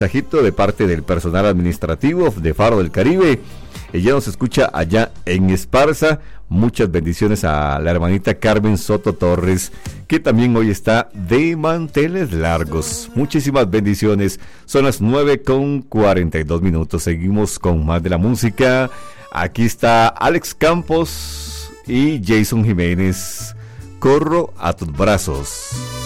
Mensajito de parte del personal administrativo de Faro del Caribe. Ella nos escucha allá en Esparza. Muchas bendiciones a la hermanita Carmen Soto Torres, que también hoy está de manteles largos. Muchísimas bendiciones. Son las 9:42. Seguimos con más de la música. Aquí está Alex Campos y Jason Jiménez. Corro a tus brazos.